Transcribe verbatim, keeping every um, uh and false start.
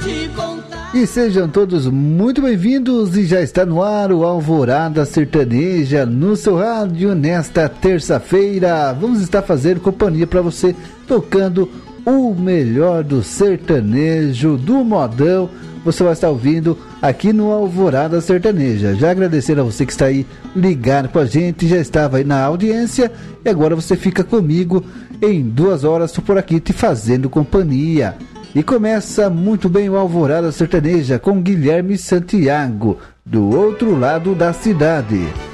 E sejam todos muito bem-vindos, e já está no ar o Alvorada Sertaneja no seu rádio nesta terça-feira. Vamos estar fazendo companhia para você, tocando o melhor do sertanejo, do modão. Você vai estar ouvindo aqui no Alvorada Sertaneja. Já agradecer a você que está aí ligado com a gente, já estava aí na audiência, e agora você fica comigo em duas horas, estou por aqui te fazendo companhia. E começa muito bem o Alvorada Sertaneja com Guilherme Santiago, do outro lado da cidade.